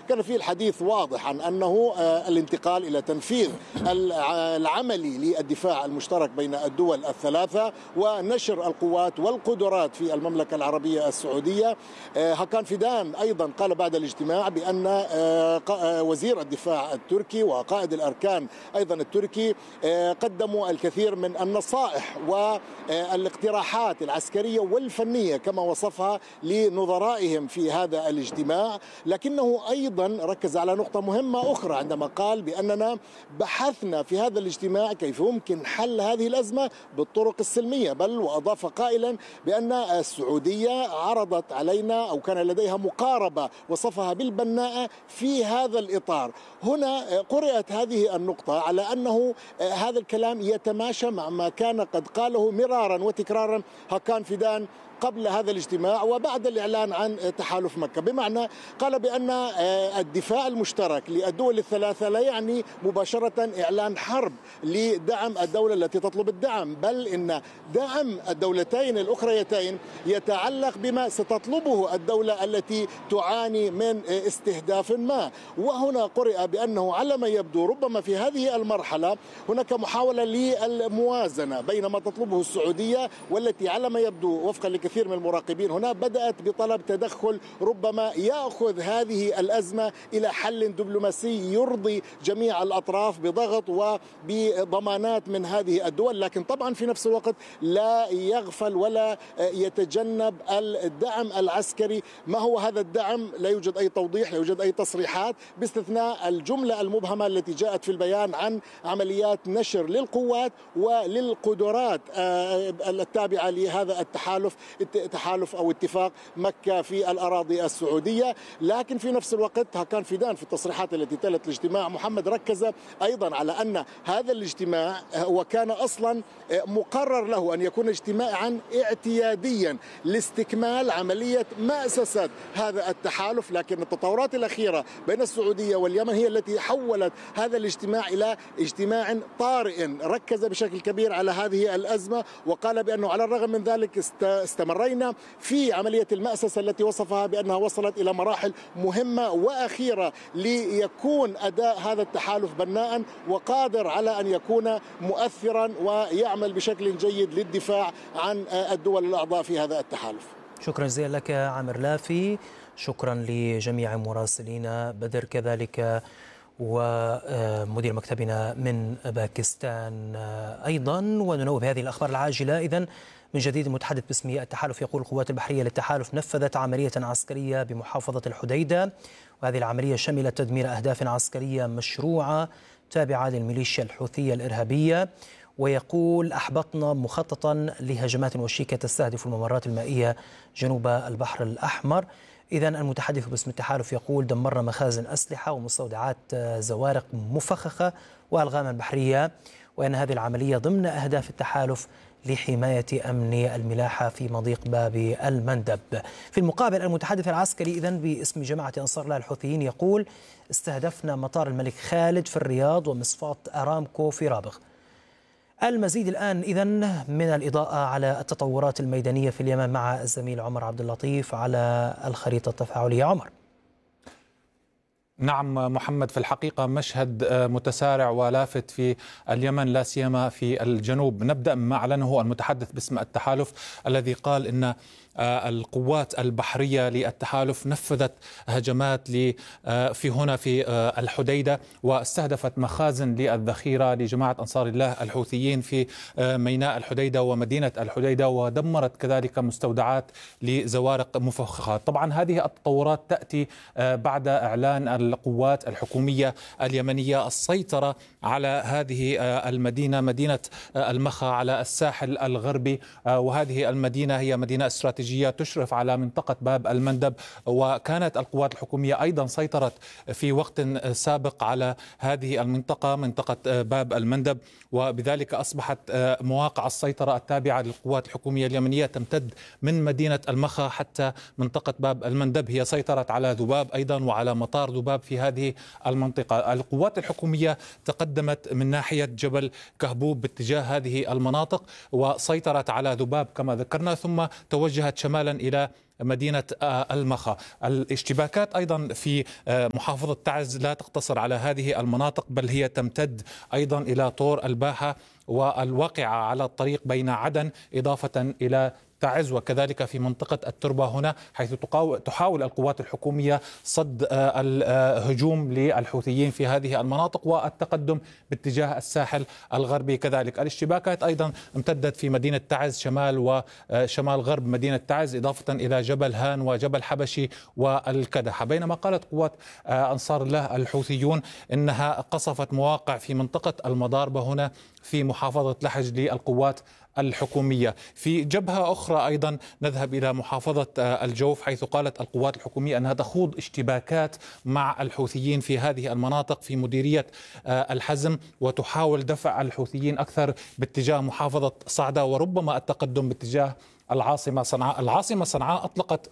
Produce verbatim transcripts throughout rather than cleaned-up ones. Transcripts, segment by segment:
كان فيه الحديث واضح عن أنه الانتقال إلى تنفيذ العملي للدفاع المشترك بين الدول الثلاثة ونشر القوات والقدرات في المملكة العربية السعودية. هاكان فيدان أيضا قال بعد الاجتماع بأن وزير الدفاع التركي وقائد الأركان أيضا التركي قدموا الكثير من النصائح والاقتراحات العسكرية والفنية كما وصفها لنظرائهم في هذا الاجتماع، لكنه أيضا ركز على نقطة مهمة أخرى عندما قال بأننا بحثنا في هذا الاجتماع كيف يمكن حل هذه الأزمة بالطرق السلمية، بل وأضاف قائلا بأن السعودية عرضت علينا أو كان لديها مقاربة وصفها بالبناءة في هذا الإطار. هنا قرأت هذه النقطة على أنه هذا الكلام يتماشى مع ما كان قد قاله مرارا وتكرارا هاكان فيدان قبل هذا الاجتماع وبعد الإعلان عن تحالف مكة، بمعنى قال بأن الدفاع المشترك للدول الثلاثة لا يعني مباشرة إعلان حرب لدعم الدولة التي تطلب الدعم، بل إن دعم الدولتين الأخريتين يتعلق بما ستطلبه الدولة التي تعاني من استهداف ما. وهنا قرئ بأنه على ما يبدو ربما في هذه المرحلة هناك محاولة للموازنة بين ما تطلبه السعودية والتي على ما يبدو وفقا لكثير كثير من المراقبين هنا بدأت بطلب تدخل ربما يأخذ هذه الأزمة إلى حل دبلوماسي يرضي جميع الأطراف بضغط وبضمانات من هذه الدول، لكن طبعا في نفس الوقت لا يغفل ولا يتجنب الدعم العسكري. ما هو هذا الدعم؟ لا يوجد أي توضيح، لا يوجد أي تصريحات باستثناء الجملة المبهمة التي جاءت في البيان عن عمليات نشر للقوات وللقدرات التابعة لهذا التحالف تحالف أو اتفاق مكة في الأراضي السعودية. لكن في نفس الوقت هاكان فيدان في التصريحات التي تلت الاجتماع محمد ركز أيضا على أن هذا الاجتماع وكان أصلا مقرر له أن يكون اجتماعا اعتياديا لاستكمال عملية مأسسة هذا التحالف، لكن التطورات الأخيرة بين السعودية واليمن هي التي حولت هذا الاجتماع إلى اجتماع طارئ ركز بشكل كبير على هذه الأزمة، وقال بأنه على الرغم من ذلك استمرينا في عملية المأسسة التي وصفها بأنها وصلت إلى مراحل مهمة وأخيرة ليكون أداء هذا التحالف بناء وقادر على أن يكون مؤثرا ويعمل بشكل جيد للدفاع عن الدول الأعضاء في هذا التحالف. شكرا جزيلا لك عامر لافي، شكرا لجميع مراسلينا، بدر كذلك ومدير مكتبنا من باكستان أيضا. وننوه بهذه الأخبار العاجلة إذن من جديد. المتحدث باسم التحالف يقول القوات البحرية للتحالف نفذت عملية عسكرية بمحافظة الحديدة، وهذه العملية شملت تدمير أهداف عسكرية مشروعة تابعة للميليشيا الحوثية الإرهابية. ويقول أحبطنا مخططا لهجمات وشيكة تستهدف الممرات المائية جنوب البحر الأحمر. إذن المتحدث باسم التحالف يقول دمرنا مخازن أسلحة ومستودعات زوارق مفخخة وألغاما بحرية، وأن هذه العملية ضمن أهداف التحالف لحماية أمن الملاحة في مضيق باب المندب. في المقابل المتحدث العسكري إذن باسم جماعة أنصار الله الحوثيين يقول استهدفنا مطار الملك خالد في الرياض ومصفاة أرامكو في رابغ. المزيد الآن إذن من الإضاءة على التطورات الميدانية في اليمن مع الزميل عمر عبد اللطيف على الخريطة التفاعلية. عمر. نعم محمد، في الحقيقة مشهد متسارع ولافت في اليمن لا سيما في الجنوب. نبدأ مما أعلنه المتحدث باسم التحالف الذي قال إن القوات البحرية للتحالف نفذت هجمات في هنا في الحديدة واستهدفت مخازن للذخيرة لجماعة أنصار الله الحوثيين في ميناء الحديدة ومدينة الحديدة، ودمرت كذلك مستودعات لزوارق مفخخة. طبعا هذه التطورات تأتي بعد إعلان القوات الحكومية اليمنية السيطرة على هذه المدينة، مدينة المخا على الساحل الغربي، وهذه المدينة هي مدينة استراتيجية تشرف على منطقة باب المندب، وكانت القوات الحكومية أيضا سيطرت في وقت سابق على هذه المنطقة، منطقة باب المندب، وبذلك أصبحت مواقع السيطرة التابعة للقوات الحكومية اليمنية تمتد من مدينة المخا حتى منطقة باب المندب. هي سيطرت على ذباب أيضا وعلى مطار ذباب في هذه المنطقة. القوات الحكومية تقدمت من ناحية جبل كهبوب باتجاه هذه المناطق وسيطرت على ذباب كما ذكرنا، ثم توجهت كانت شمالا إلى مدينة المخا. الاشتباكات أيضا في محافظة تعز لا تقتصر على هذه المناطق، بل هي تمتد أيضا إلى طور الباحة والواقعة على الطريق بين عدن إضافة إلى تعز، وكذلك في منطقة التربة هنا، حيث تحاول القوات الحكومية صد الهجوم للحوثيين في هذه المناطق والتقدم باتجاه الساحل الغربي. كذلك الاشتباكات أيضا امتدت في مدينة تعز شمال وشمال غرب مدينة تعز، إضافة إلى جبل هان وجبل حبشي والكدحة. بينما قالت قوات أنصار الله الحوثيون إنها قصفت مواقع في منطقة المضاربة هنا في محافظة لحج للقوات الحكومية. في جبهة أخرى أيضا نذهب إلى محافظة الجوف، حيث قالت القوات الحكومية أنها تخوض اشتباكات مع الحوثيين في هذه المناطق في مديرية الحزم، وتحاول دفع الحوثيين أكثر باتجاه محافظة صعدة وربما التقدم باتجاه العاصمة صنعاء. العاصمة صنعاء أطلقت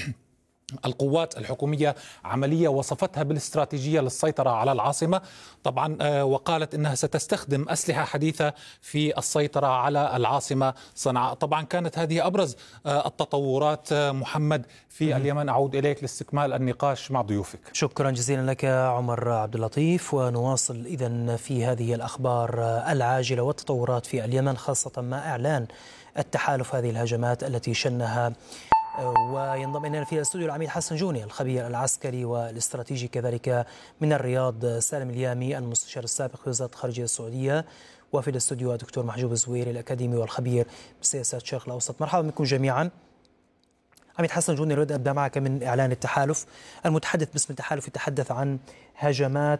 القوات الحكومية عملية وصفتها بالاستراتيجية للسيطرة على العاصمة طبعا، وقالت إنها ستستخدم أسلحة حديثة في السيطرة على العاصمة صنعاء. طبعا كانت هذه أبرز التطورات. محمد في اليمن، أعود إليك لاستكمال النقاش مع ضيوفك. شكرا جزيلا لك عمر عبد اللطيف، ونواصل إذن في هذه الأخبار العاجلة والتطورات في اليمن، خاصة مع إعلان التحالف هذه الهجمات التي شنها. وينضم إلينا في الاستوديو العميد حسن جوني الخبير العسكري والاستراتيجي، كذلك من الرياض سالم اليامي المستشار السابق في وزارة الخارجية السعودية، وفي الاستوديو الدكتور محجوب الزويري الأكاديمي والخبير بسياسات الشرق الأوسط. مرحبا بكم جميعا. عميد حسن جوني، أريد أبدأ معك من إعلان التحالف. المتحدث باسم التحالف يتحدث عن هجمات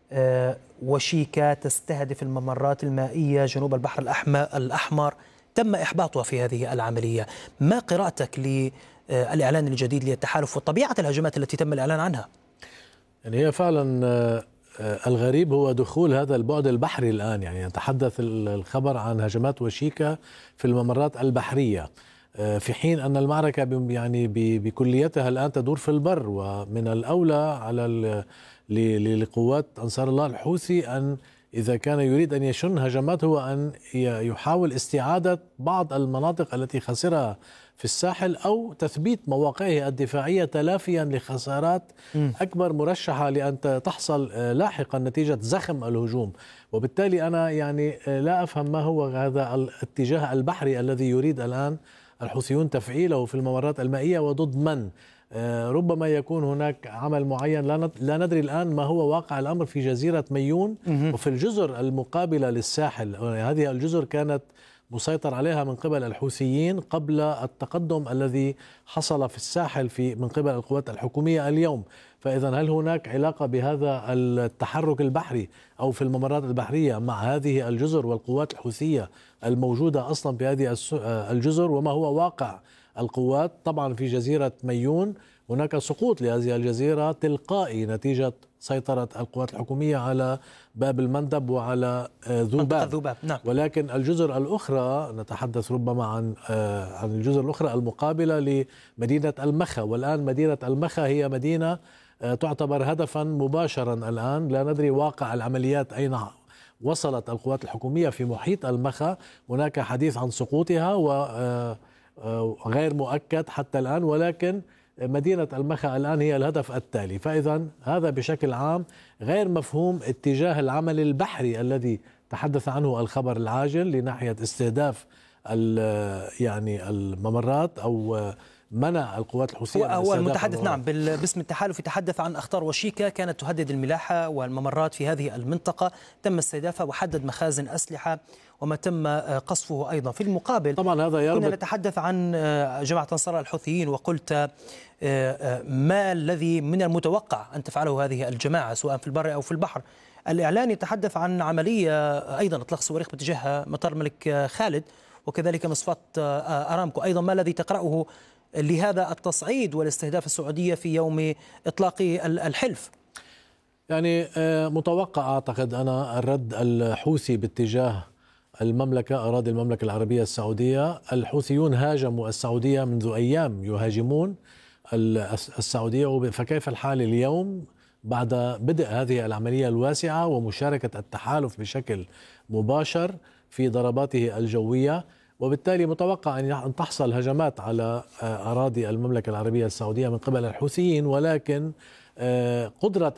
وشيكة تستهدف الممرات المائية جنوب البحر الأحمر تم إحباطها في هذه العملية. ما قراءتك للإعلان الجديد للتحالف وطبيعة الهجمات التي تم الإعلان عنها؟ يعني هي فعلا الغريب هو دخول هذا البعد البحري الآن. يعني يتحدث الخبر عن هجمات وشيكة في الممرات البحرية، في حين أن المعركة يعني بكليتها الآن تدور في البر. ومن الأولى على لقوات أنصار الله الحوثي أن إذا كان يريد أن يشن هجمات هو أن يحاول استعادة بعض المناطق التي خسرها في الساحل أو تثبيت مواقعه الدفاعية تلافيا لخسارات أكبر مرشحة لأن تحصل لاحقا نتيجة زخم الهجوم. وبالتالي أنا يعني لا أفهم ما هو هذا الاتجاه البحري الذي يريد الآن الحوثيون تفعيله في الممرات المائية وضد من. ربما يكون هناك عمل معين، لا ندري الآن ما هو واقع الأمر في جزيرة ميون وفي الجزر المقابلة للساحل. هذه الجزر كانت مسيطر عليها من قبل الحوثيين قبل التقدم الذي حصل في الساحل في من قبل القوات الحكومية اليوم. فإذا هل هناك علاقة بهذا التحرك البحري أو في الممرات البحرية مع هذه الجزر والقوات الحوثية الموجودة أصلا في هذه الجزر؟ وما هو واقع القوات؟ طبعا في جزيرة ميون هناك سقوط لهذه الجزيرة تلقائي نتيجة سيطرة القوات الحكومية على باب المندب وعلى ذوباب. نعم. ولكن الجزر الأخرى نتحدث ربما عن عن الجزر الأخرى المقابلة لمدينة المخا. والآن مدينة المخا هي مدينة تعتبر هدفا مباشرا الآن. لا ندري واقع العمليات أين وصلت القوات الحكومية في محيط المخا. هناك حديث عن سقوطها وغير مؤكد حتى الآن، ولكن مدينة المخا الآن هي الهدف التالي. فإذا هذا بشكل عام غير مفهوم اتجاه العمل البحري الذي تحدث عنه الخبر العاجل لناحية استهداف يعني الممرات أو منع القوات الحوثية. هو المتحدث نعم باسم التحالف يتحدث عن أخطار وشيكة كانت تهدد الملاحة والممرات في هذه المنطقة تم استهدافها وحدد مخازن أسلحة وما تم قصفه أيضا. في المقابل طبعا هذا يربط، كنا نتحدث عن جماعة أنصار الحوثيين وقلت ما الذي من المتوقع أن تفعله هذه الجماعة سواء في البر أو في البحر. الإعلان يتحدث عن عملية أيضا إطلاق صواريخ باتجاه مطار الملك خالد وكذلك مصفاة أرامكو. أيضا ما الذي تقرأه لهذا التصعيد والاستهداف السعودية في يوم إطلاق الحلف؟ يعني متوقع أعتقد أنا الرد الحوثي باتجاه المملكة، أراضي المملكة العربية السعودية. الحوثيون هاجموا السعودية منذ أيام، يهاجمون السعودية، فكيف الحال اليوم بعد بدء هذه العملية الواسعة ومشاركة التحالف بشكل مباشر في ضرباته الجوية؟ وبالتالي متوقع أن تحصل هجمات على أراضي المملكة العربية السعودية من قبل الحوثيين، ولكن قدرة